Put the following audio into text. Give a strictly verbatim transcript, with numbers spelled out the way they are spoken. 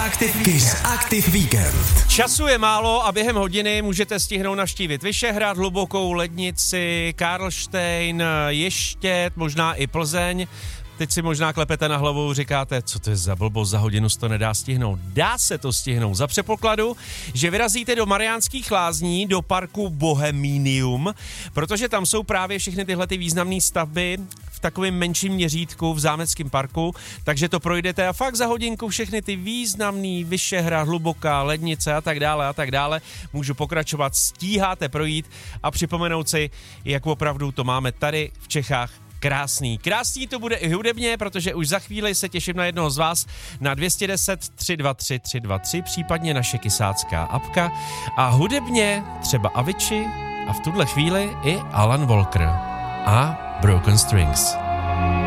Active Kiss Active Weekend. Času je málo a během hodiny můžete stihnout navštívit Vyšehrad, Hlubokou Lednici, Karlštejn, Ještěd, možná i Plzeň. Teď si možná klepete na hlavu, říkáte, co to je za blbost, za hodinu se to nedá stihnout. Dá se to stihnout za předpokladu, že vyrazíte do Mariánských Lázní, do parku Boheminium, protože tam jsou právě všechny tyhle ty významné stavby v takovém menším měřítku v Zámeckém parku, takže to projdete a fakt za hodinku všechny ty významný Vyšehrad, Hluboká Lednice a tak dále a tak dále. Můžu pokračovat, stíháte projít a připomenout si, jak opravdu to máme tady v Čechách krásný. Krásný to bude i hudebně, protože už za chvíli se těším na jednoho z vás na dvě stě deset tři dva tři tři dva tři, případně naše kysácká apka a hudebně třeba Avicii a v tuhle chvíli i Alan Walker a Broken Strings.